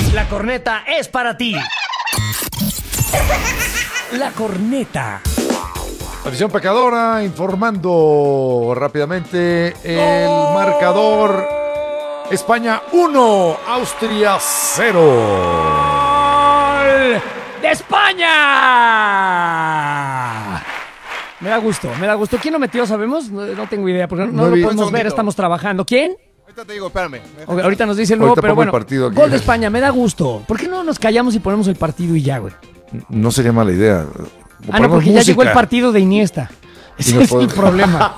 La corneta es para ti. La corneta. Afición pecadora informando rápidamente el marcador. España 1, Austria 0. ¡Gol de España! Me da gusto. ¿Quién lo metió, sabemos? No tengo idea, porque no lo podemos ver, estamos trabajando. ¿Quién? Ahorita te digo, espérame. Ahorita nos dice el nuevo, pero bueno, gol de España, me da gusto. ¿Por qué no nos callamos y ponemos el partido y ya, güey? No sería mala idea. No, porque ya llegó el partido de Iniesta. Ese es el problema.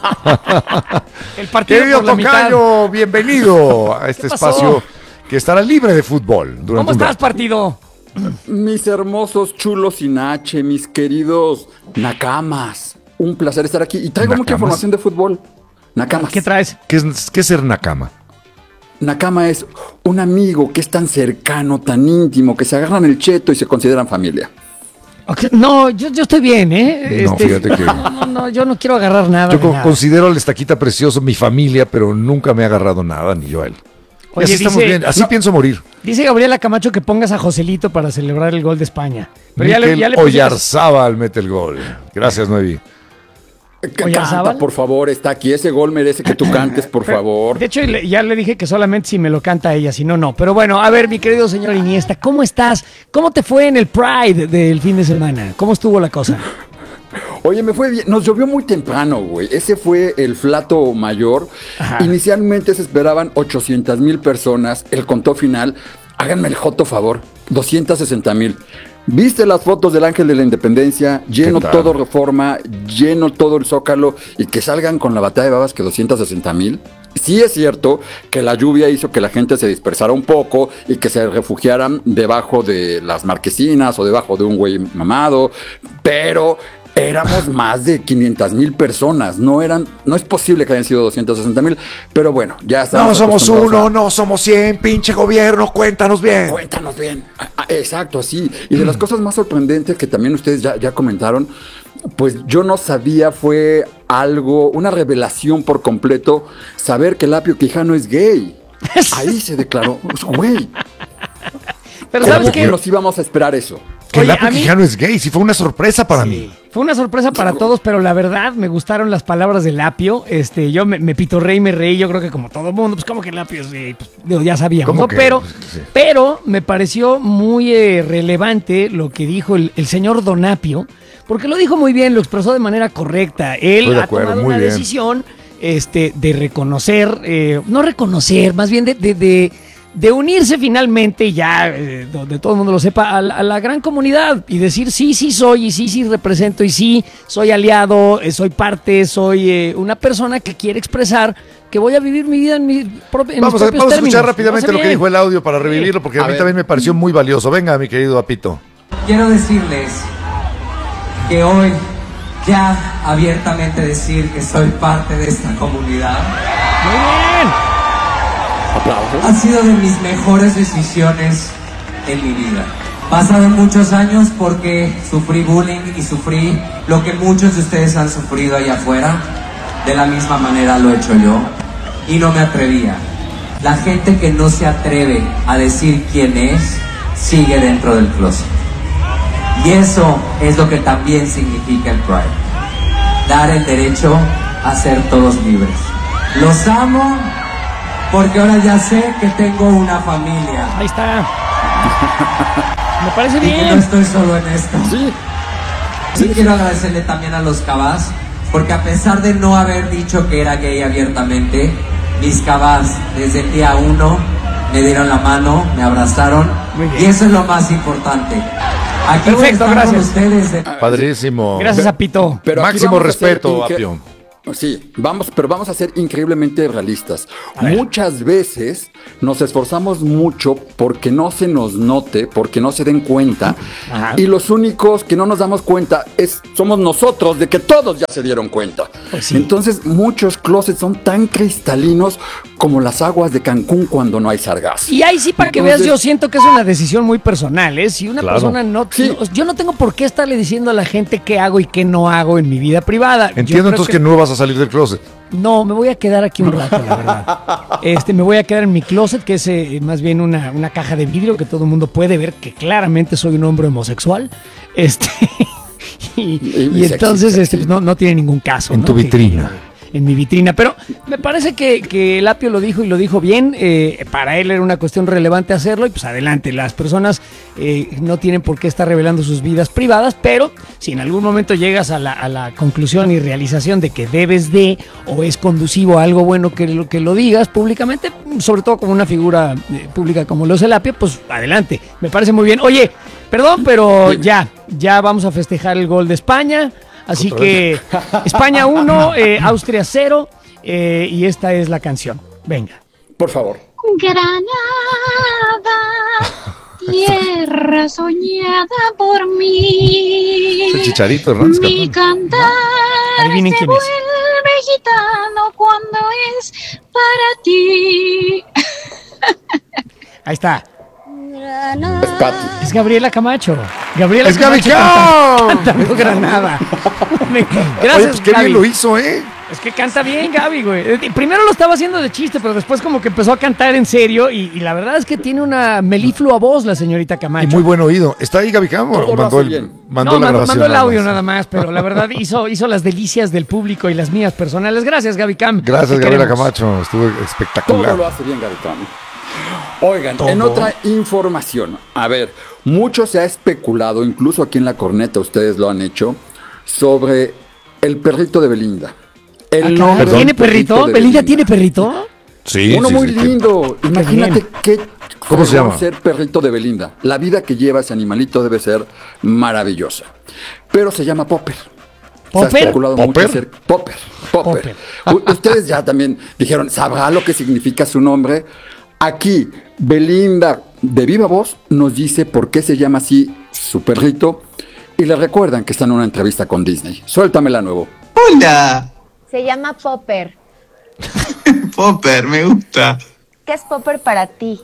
El partido Querido por la Tocayo, bienvenido a este espacio que estará libre de fútbol. ¿Cómo estás, partido? Mis hermosos chulos sin H, mis queridos nakamas. Un placer estar aquí y traigo mucha información de fútbol. Nakamas. ¿Qué traes? ¿Qué es ser nakama? Nakama es un amigo que es tan cercano, tan íntimo, que se agarran el cheto y se consideran familia. Okay. No, yo estoy bien, ¿eh? No, fíjate que... No, yo no quiero agarrar nada. Yo considero al Estaquita precioso mi familia, pero nunca me ha agarrado nada, ni yo a él. Oye, así estamos bien, así pienso morir. Dice Gabriela Camacho que pongas a Joselito para celebrar el gol de España. Pero ya le Oyarzábal mete el gol. Gracias, Noevi. Canta, por favor, está aquí. Ese gol merece que tú cantes, por favor. De hecho, ya le dije que solamente si me lo canta ella, si no, no. Pero bueno, a ver, mi querido señor Iniesta, ¿cómo estás? ¿Cómo te fue en el Pride del fin de semana? ¿Cómo estuvo la cosa? Oye, me fue bien. Nos llovió muy temprano, güey. Ese fue el flato mayor. Ajá. Inicialmente se esperaban 800,000 personas. El conteo final, háganme el joto favor, 260,000. ¿Viste las fotos del Ángel de la Independencia? Lleno todo Reforma, lleno todo el Zócalo y que salgan con la batalla de babas que 260,000. Sí es cierto que la lluvia hizo que la gente se dispersara un poco y que se refugiaran debajo de las marquesinas o debajo de un güey mamado, pero éramos más de 500,000 personas. No es posible que hayan sido 260,000, pero bueno, ya está. No somos uno, no somos 100, pinche gobierno, cuéntanos bien. Cuéntanos bien. Exacto, así. Y de las cosas más sorprendentes que también ustedes ya comentaron, pues yo no sabía, fue una revelación por completo, saber que Lapio Quijano es gay. Ahí se declaró, güey. Pero ¿sabes qué? Nos íbamos a esperar eso. Que Lapio Quijano es gay, sí fue una sorpresa para mí. Fue una sorpresa para todos, pero la verdad me gustaron las palabras de Lapio. Yo me pitorré y me reí, yo creo que como todo mundo, pues como que Lapio es gay, pues, ya sabíamos, ¿no? Pero me pareció muy relevante lo que dijo el señor Donapio, porque lo dijo muy bien, lo expresó de manera correcta. Él ha tomado una decisión de reconocer, no reconocer, más bien de unirse finalmente ya, donde todo el mundo lo sepa, a la gran comunidad y decir sí soy y sí represento y sí soy aliado, soy parte, soy una persona que quiere expresar que voy a vivir mi vida en mis propios términos. Vamos a escuchar rápidamente lo que dijo el audio para revivirlo, porque a mí también me pareció muy valioso. Venga, mi querido Apito. Quiero decirles que hoy ya abiertamente decir que soy parte de esta comunidad. Muy bien. Aplausos. Ha sido de mis mejores decisiones en mi vida. Pasaron muchos años porque sufrí bullying y sufrí lo que muchos de ustedes han sufrido allá afuera. De la misma manera lo he hecho yo y no me atrevía. La gente que no se atreve a decir quién es, sigue dentro del closet. Y eso es lo que también significa el Pride. Dar el derecho a ser todos libres. Los amo. Porque ahora ya sé que tengo una familia. Ahí está. Me parece bien. Y que no estoy solo en esto. Sí, quiero agradecerle también a los cabás, porque a pesar de no haber dicho que era gay abiertamente, mis cabás desde el día 1 me dieron la mano, me abrazaron. Y eso es lo más importante. Aquí voy a estar con ustedes. Padrísimo. Gracias, Apito. Pero máximo respeto, Apio. Sí, pero vamos a ser increíblemente realistas. Muchas veces nos esforzamos mucho porque no se nos note, porque no se den cuenta. Ajá. Y los únicos que no nos damos cuenta somos nosotros, de que todos ya se dieron cuenta. Pues sí. Entonces muchos closets son tan cristalinos como las aguas de Cancún cuando no hay sargazo. Y ahí sí, para que veas, yo siento que es una decisión muy personal, ¿eh? Si una persona yo no tengo por qué estarle diciendo a la gente qué hago y qué no hago en mi vida privada. Entiendo entonces que no vas a salir del closet? No, me voy a quedar aquí un rato, la verdad. Me voy a quedar en mi closet, que es más bien una caja de vidrio que todo el mundo puede ver que claramente soy un hombre homosexual. Y entonces pues no tiene ningún caso. En tu vitrina. En mi vitrina, pero me parece que el Apio lo dijo y lo dijo bien. Para él era una cuestión relevante hacerlo y pues adelante, las personas no tienen por qué estar revelando sus vidas privadas, pero si en algún momento llegas a la conclusión y realización de que debes de o es conducivo a algo bueno que lo digas públicamente, sobre todo como una figura pública como lo es el Apio, pues adelante, me parece muy bien. Oye, perdón, pero ya vamos a festejar el gol de España. Así que España 1, Austria 0, y esta es la canción. Venga. Por favor. Granada, tierra soñada por mí. Es el Chicharito Hernández. Mi cantar Adivinen se quién es. vuelve gitano cuando es para ti. Ahí está. Granada. Es Pati. Es Gabriela Camacho. Gabriela ¡Es Gaby Camacho cantando Granada. Gracias, Oye, pues qué Gaby. bien lo hizo, ¿eh? Es que canta bien, Gaby, güey. Primero lo estaba haciendo de chiste, pero después como que empezó a cantar en serio y la verdad es que tiene una meliflua voz la señorita Camacho. Y muy buen oído. ¿Está ahí Gaby Cam o Todo lo mandó hace bien. mandó la grabación? mandó el audio más? nada más, pero la verdad hizo las delicias del público y las mías personales. Gracias, Gaby Cam. Gracias, Te Gabriela queremos. Camacho. Estuvo espectacular. Todo lo hace bien, Garitán. Oigan, Todo. en otra información, a ver, mucho se ha especulado, incluso aquí en La Corneta ustedes lo han hecho, sobre el perrito de Belinda. El nombre del ¿Tiene perrito? de ¿Belinda tiene perrito? Sí, Uno sí, muy sí, lindo. Imagínate qué ¿Cómo se llama? ser perrito de Belinda. La vida que lleva ese animalito debe ser maravillosa. Pero se llama Popper. ¿Popper? Se ha especulado mucho ¿Popper? hacer Popper. Ustedes ya también dijeron, ¿sabrá lo que significa su nombre? Aquí, Belinda, de viva voz, nos dice por qué se llama así su perrito. Y le recuerdan que está en una entrevista con Disney. Suéltamela nuevo. Hola, Se llama Popper. Popper, me gusta. ¿Qué es Popper para ti?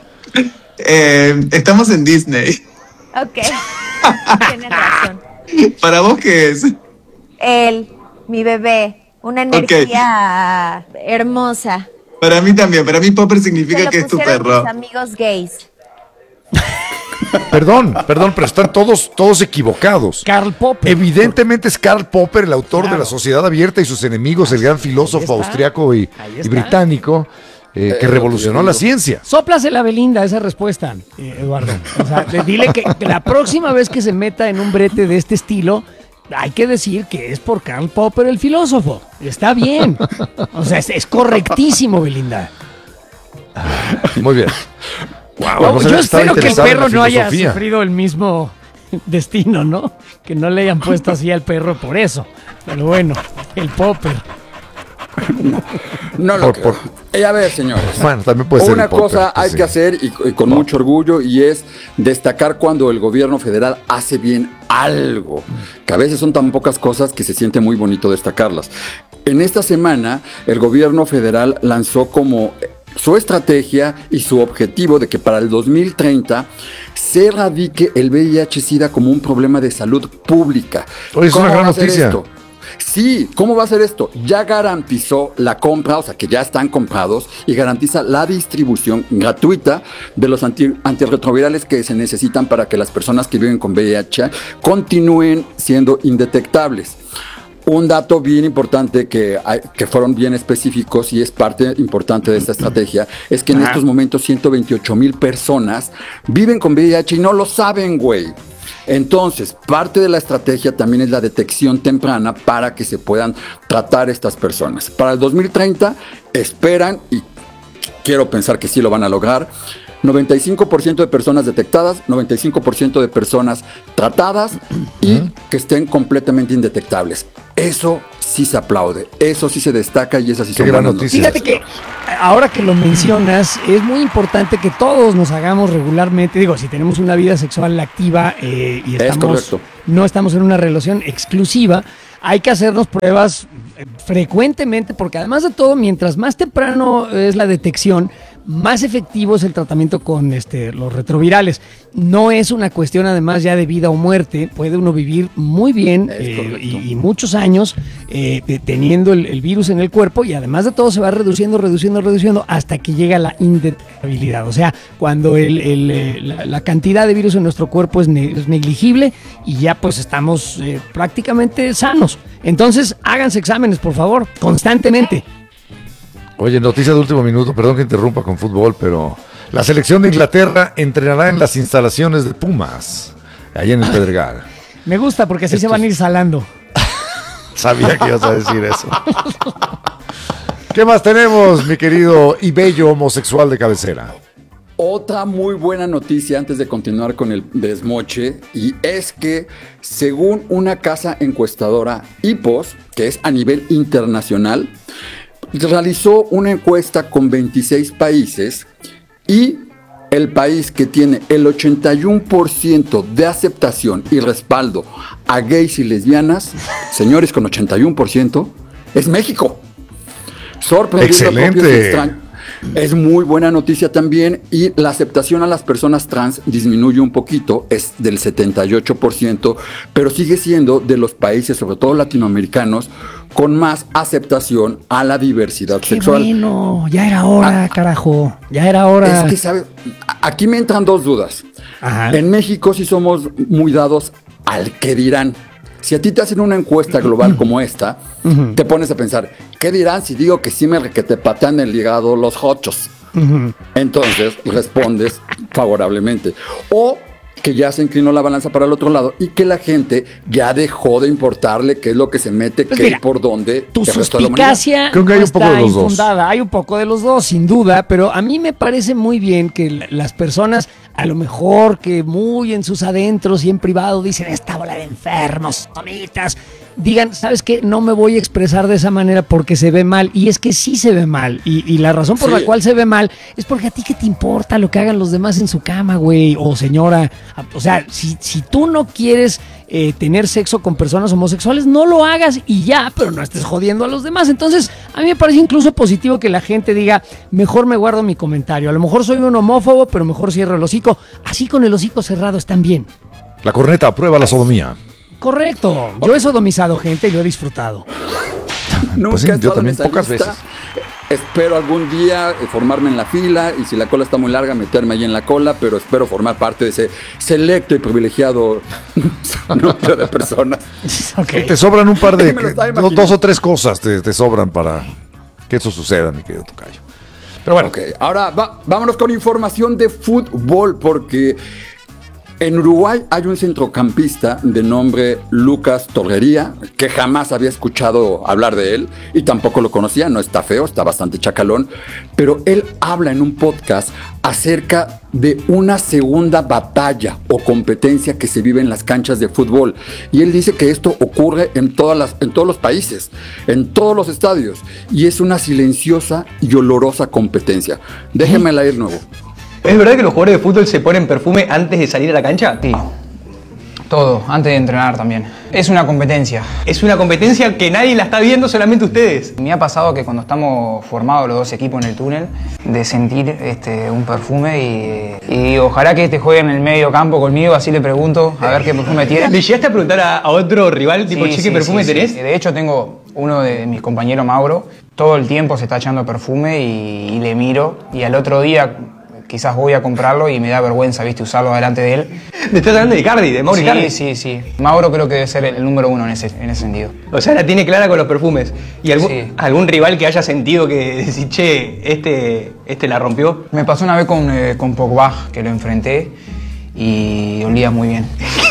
Estamos en Disney. Ok. Tienes razón. ¿Para vos qué es? Él, mi bebé, una energía hermosa. Para mí también. Para mí Popper Se significa lo que es tu pusieron perro. mis amigos gays. Perdón, pero están todos equivocados. Karl Popper. Evidentemente es Karl Popper, el autor Claro. de La Sociedad Abierta y sus enemigos, el gran filósofo está. austriaco y Ahí está. británico, que revolucionó la ciencia. Sóplasela, Belinda, esa respuesta, Eduardo. O sea, dile que la próxima vez que se meta en un brete de este estilo, hay que decir que es por Karl Popper, el filósofo. Está bien. O sea, es correctísimo, Belinda. Muy bien. Wow, yo espero que el perro no haya filosofía. sufrido el mismo destino, ¿no? Que no le hayan puesto así al perro por eso. Pero bueno, el Popper. No lo creo. A ver, señores. Bueno, también puede ser Una el Popper, cosa pues hay sí. que hacer y con mucho orgullo y es destacar cuando el gobierno federal hace bien algo, que a veces son tan pocas cosas que se siente muy bonito destacarlas. En esta semana el gobierno federal lanzó como su estrategia y su objetivo de que para el 2030 se erradique el VIH-Sida como un problema de salud pública. Oye, es una ¿Cómo gran va a ser noticia. esto? Sí, ¿cómo va a ser esto? Ya garantizó la compra, o sea que ya están comprados y garantiza la distribución gratuita de los antirretrovirales que se necesitan para que las personas que viven con VIH continúen siendo indetectables. Un dato bien importante que fueron bien específicos y es parte importante de esta estrategia es que en estos momentos 128,000 personas viven con VIH y no lo saben, güey. Entonces, parte de la estrategia también es la detección temprana para que se puedan tratar estas personas. Para el 2030 esperan, y quiero pensar que sí lo van a lograr, 95% de personas detectadas, 95% de personas tratadas y que estén completamente indetectables. Eso sí se aplaude, eso sí se destaca y esas sí Qué son gran buenas noticia. Fíjate que ahora que lo mencionas, es muy importante que todos nos hagamos regularmente, digo, si tenemos una vida sexual activa y correcto. no estamos en una relación exclusiva, hay que hacernos pruebas frecuentemente, porque además de todo, mientras más temprano es la detección, más efectivo es el tratamiento con los retrovirales. No es una cuestión además ya de vida o muerte, puede uno vivir muy bien y muchos años teniendo el virus en el cuerpo, y además de todo se va reduciendo hasta que llega la indetectabilidad. O sea, cuando la cantidad de virus en nuestro cuerpo es negligible y ya pues estamos prácticamente sanos. Entonces háganse exámenes, por favor, constantemente. Oye, noticia de último minuto, perdón que interrumpa con fútbol, pero la selección de Inglaterra entrenará en las instalaciones de Pumas, allá en el Pedregal. Me gusta porque así se van a ir salando. Sabía que ibas a decir eso. ¿Qué más tenemos, mi querido y bello homosexual de cabecera? Otra muy buena noticia antes de continuar con el desmoche, y es que según una casa encuestadora Ipsos, que es a nivel internacional, realizó una encuesta con 26 países, y el país que tiene el 81% de aceptación y respaldo a gays y lesbianas, señores, con 81%, es México. Sorprendiendo. Excelente. Es muy buena noticia también, y la aceptación a las personas trans disminuye un poquito, es del 78%, pero sigue siendo de los países, sobre todo latinoamericanos, con más aceptación a la diversidad sexual. Bueno, ya era hora, carajo, ya era hora. Es que, ¿sabes? Aquí me entran dos dudas. Ajá. En México sí somos muy dados al que dirán. Si a ti te hacen una encuesta global como esta, te pones a pensar, ¿qué dirán si digo que sí que te patean el hígado los hochos? Entonces respondes favorablemente. O que ya se inclinó la balanza para el otro lado y que la gente ya dejó de importarle qué es lo que se mete, pues qué mira, y por dónde. Tu suspicacia creo que hay un poco de los dos. Hay un poco de los dos, sin duda, pero a mí me parece muy bien que las personas, a lo mejor que muy en sus adentros y en privado dicen, esta bola de enfermos, tomitas, digan, ¿sabes qué? No me voy a expresar de esa manera porque se ve mal. Y es que sí se ve mal. Y la razón por la cual se ve mal es porque a ti qué te importa lo que hagan los demás en su cama, güey, o señora. O sea, si tú no quieres tener sexo con personas homosexuales, no lo hagas y ya, pero no estés jodiendo a los demás. Entonces, a mí me parece incluso positivo que la gente diga, mejor me guardo mi comentario. A lo mejor soy un homófobo, pero mejor cierro el hocico. Así con el hocico cerrado están bien. La corneta aprueba la sodomía. Correcto. Yo he sodomizado gente y lo he disfrutado. Nunca Pues sí, yo también, pocas veces. Espero algún día formarme en la fila, y si la cola está muy larga, meterme ahí en la cola, pero espero formar parte de ese selecto y privilegiado número de personas. Okay. Te sobran un par de... dos o tres cosas te sobran para que eso suceda, mi querido tocayo. Pero bueno. Okay. Ahora vámonos con información de fútbol, porque en Uruguay hay un centrocampista de nombre Lucas Torrería, que jamás había escuchado hablar de él y tampoco lo conocía. No está feo, está bastante chacalón, pero él habla en un podcast acerca de una segunda batalla o competencia que se vive en las canchas de fútbol, y él dice que esto ocurre en todos los países, en todos los estadios, y es una silenciosa y olorosa competencia. Déjenmela ir nuevo. ¿Es verdad que los jugadores de fútbol se ponen perfume antes de salir a la cancha? Sí, todo, antes de entrenar también. Es una competencia. Es una competencia que nadie la está viendo, solamente ustedes. Me ha pasado que cuando estamos formados los dos equipos en el túnel, de sentir un perfume y ojalá que juegue en el medio campo conmigo, así le pregunto a ver qué perfume tiene. ¿Le llegaste a preguntar a otro rival, tipo, che, qué perfume tenés? Sí. De hecho, tengo uno de mis compañeros, Mauro, todo el tiempo se está echando perfume y le miro, y al otro día quizás voy a comprarlo y me da vergüenza, ¿viste? Usarlo delante de él. ¿Le estás hablando de Icardi, de Mauro Icardi? Sí. Mauro creo que debe ser el número uno en ese sentido. O sea, la tiene clara con los perfumes. ¿Y algún rival que haya sentido que decís, che, este la rompió? Me pasó una vez con Pogba, que lo enfrenté y olía muy bien.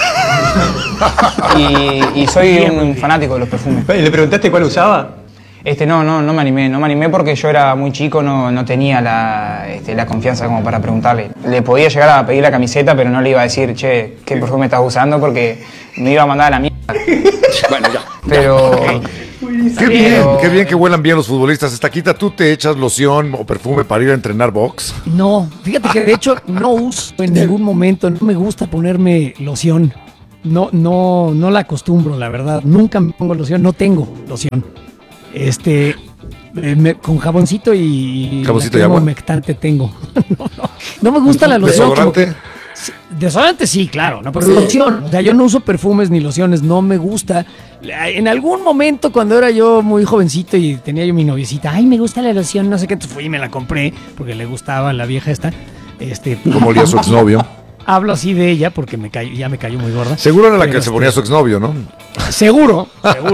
y soy un fanático de los perfumes. ¿Le preguntaste cuál usaba? No me animé porque yo era muy chico, no tenía la confianza como para preguntarle. Le podía llegar a pedir la camiseta, pero no le iba a decir, che, ¿qué perfume estás usando? Porque me iba a mandar a la mierda. Bueno, ya. Pero... Okay. Qué bien que huelan bien los futbolistas. Estaquita, ¿tú te echas loción o perfume para ir a entrenar box? No, fíjate que de hecho no uso en ningún momento, no me gusta ponerme loción. No la acostumbro, la verdad. Nunca me pongo loción, no tengo loción. Con jaboncito y ¿Jaboncito y crema agua? humectante tengo. No me gusta la loción. ¿Desodorante? Desodorante sí, claro, no, pero loción. O sea, yo no uso perfumes ni lociones, no me gusta. En algún momento, cuando era yo muy jovencito y tenía yo mi noviecita, ay, me gusta la loción, no sé qué, entonces fui y me la compré porque le gustaba a la vieja esta. Como olía su exnovio. Hablo así de ella porque ya me cayó muy gorda. Seguro era la Pero que se ponía su exnovio, ¿no? Seguro.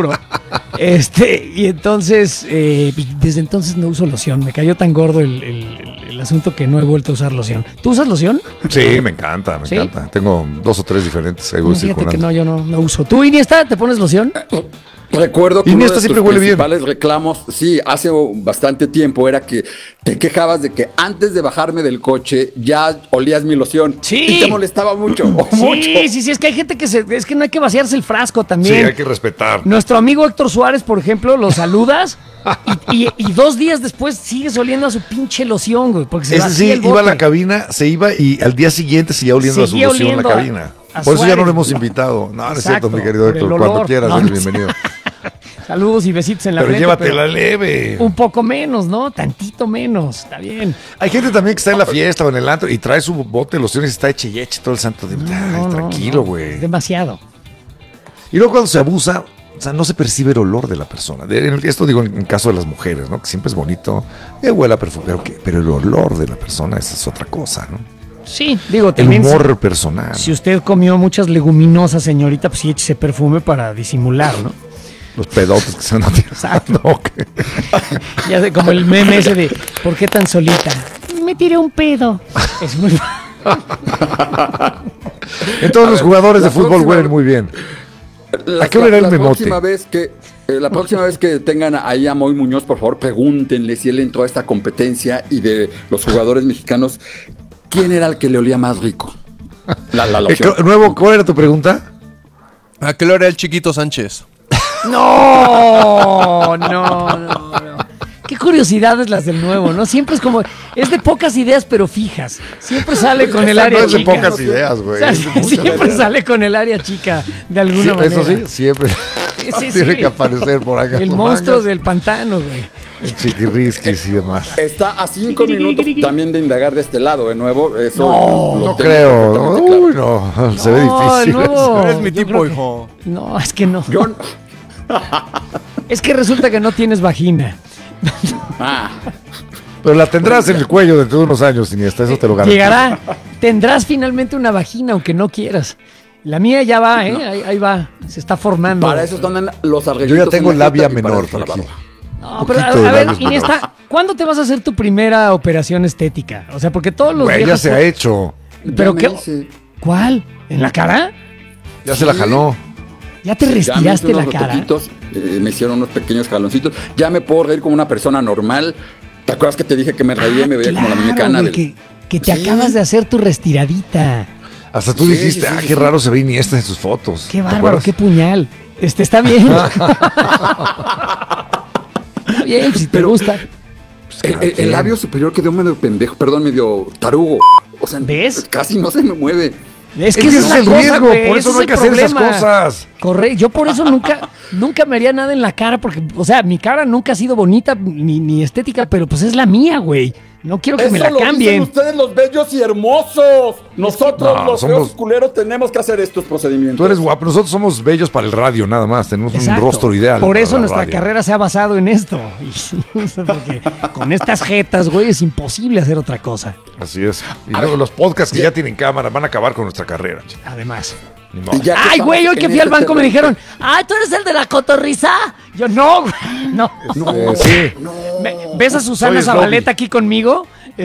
Y entonces, desde entonces no uso loción. Me cayó tan gordo el asunto que no he vuelto a usar loción. ¿Tú usas loción? Sí, me encanta, ¿Sí? encanta. Tengo 2 o 3 diferentes. Ahí voy Fíjate circulando. que no, yo no uso. ¿Tú, Iniesta, te pones loción? Recuerdo que Iniesta uno de siempre tus huele bien. principales reclamos, sí, hace bastante tiempo, era que te quejabas de que antes de bajarme del coche ya olías mi loción. Sí. Y te molestaba mucho. Sí, es que hay gente es que no hay que vaciarse el frasco también. Sí, hay que respetar. Nuestro amigo Héctor Suárez, por ejemplo, lo saludas y 2 días después sigues oliendo a su pinche loción, güey, porque se Ese vacía sí, el iba a bote. la cabina, se iba y al día siguiente seguía oliendo a su Seguía loción en la oliendo cabina. a Por eso ya no Suárez. lo hemos invitado. No, no es Exacto, cierto, mi querido por el Héctor. olor. Cuando quieras, No, eres no sé. bienvenido. Saludos y besitos en la Pero frente. llévatela leve. Un poco menos, ¿no? Tantito menos, está bien. Hay gente también que está en la fiesta o en el antro y trae su bote de lociones y está eche y eche todo el santo día. Ay, tranquilo, güey. Es demasiado. Y luego cuando se abusa, o sea, no se percibe el olor de la persona. Esto digo en caso de las mujeres, ¿no? Que siempre es bonito, huele a perfume, pero el olor de la persona, esa es otra cosa, ¿no? Sí, digo, El también. humor personal. Si usted comió muchas leguminosas, señorita, pues sí, échese perfume para disimular, ¿no? Los pedotes que se van a tirar. Exacto. No, que- Ya sé, como el meme ese de ¿por qué tan solita? Me tiré un pedo. Es muy. Entonces los jugadores de la fútbol próxima- huelen muy bien. ¿A qué hora era el memote? La próxima vez que tengan ahí a Moy Muñoz, por favor, pregúntenle si él entró a esta competencia y de los jugadores mexicanos, ¿quién era el que le olía más rico? La loción. Nuevo, ¿cuál era tu pregunta? ¿A qué hora era el Chiquito Sánchez? No. Qué curiosidades las del nuevo, ¿no? Siempre es como, es de pocas ideas pero fijas. Siempre sale con el Esa área no es de chica. pocas ideas, güey. O sea, Es de muchas siempre ideas. sale con el área chica de alguna Sí, manera. eso sí, siempre Sí, tiene sí. que aparecer por acá. El monstruo del pantano, güey. Chiquirrisquis y demás. Está a 5 minutos también de indagar de este lado, de nuevo. Eso No, lo No tengo creo. perfectamente claro. Uy, no. Se ve difícil. No, Eres mi yo tipo, creo que- hijo. No, es que no. Yo, Es que resulta que no tienes vagina. Pero la tendrás en el cuello dentro de unos años, Iniesta. Eso te lo garantizo. Llegará. Tendrás finalmente una vagina, aunque no quieras. La mía ya va, ¿eh? Ahí va. Se está formando. para eso están los Yo arreglitos. ya tengo en la labia jeta y para menor eso la por aquí. barba. No, pero poquito de a ver, labios Iniesta, ¿cuándo te vas a hacer tu primera operación estética? O sea, porque todos los Güey, ya viejos... se ha hecho. ¿Pero Ya qué? me hice. ¿Cuál? ¿En la cara? Ya se la jaló. ¿Ya te Ya me hice respiraste la unos cara? retoquitos, me hicieron unos pequeños jaloncitos. Ya me puedo reír como una persona normal. ¿Te acuerdas que te dije que me reía y me veía como la muñecana? güey, que te acabas de hacer tu restiradita. Hasta tú Sí, dijiste, sí, sí, qué sí. raro se ve Iniesta en sus fotos. Qué ¿Te bárbaro, acuerdas? qué puñal. Está bien. Está bien, si te gusta. El labio superior quedó medio pendejo, perdón, medio tarugo. O sea, ¿Ves? casi no se me mueve. Es que Es que esa es ese la es el cosa, riesgo, güey, por ese eso es no hay el que hacer esas problema. cosas. Correcto, yo por eso nunca me haría nada en la cara, porque, o sea, mi cara nunca ha sido bonita ni estética, pero pues es la mía, güey. No quiero que me la Eso lo cambien. dicen ustedes los bellos y hermosos. Nosotros No, los somos- feos culeros tenemos que hacer estos procedimientos. Tú eres guapo. Nosotros somos bellos para el radio, nada más. Tenemos Exacto. un rostro ideal. Por para eso la nuestra radio. carrera se ha basado en esto. Porque con estas jetas, güey, es imposible hacer otra cosa. Así es. Y luego los podcasts que ya tienen cámara van a acabar con nuestra carrera. chico. Además. Ni modo. Y ya que Ay, estamos güey, hoy que en fui al este banco me terreno- dijeron, ay, ¿tú eres el de la cotorriza? Yo, no, güey, no. Sí. ¿Ves a Susana Soy Zabaleta aquí conmigo?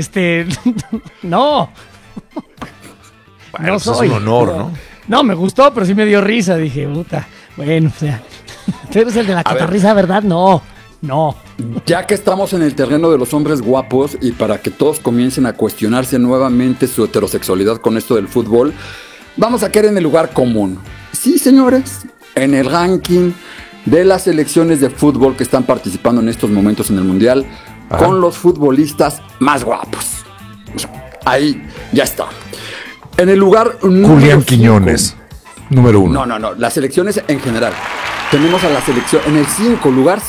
No. Bueno, No pues soy. es un honor, ¿no? No, me gustó, pero sí me dio risa. Dije, puta, bueno, o sea, ¿tú eres el de la A ver. cotorriza, verdad? No. Ya que estamos en el terreno de los hombres guapos y para que todos comiencen a cuestionarse nuevamente su heterosexualidad con esto del fútbol, vamos a caer en el lugar común. Sí, señores, en el ranking de las selecciones de fútbol que están participando en estos momentos en el Mundial, con los futbolistas más guapos. Ahí ya está. En el lugar número Julián 5. Quiñones, número 1. No, las selecciones en general. Tenemos a la selección en el lugar